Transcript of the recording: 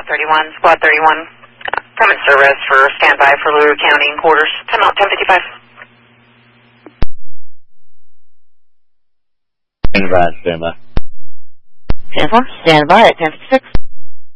31, Squad 31. Commence arrest for standby for LaRue County in quarters. Time out 10:55. Stand by, stand by. 10-4, stand by at 10:56.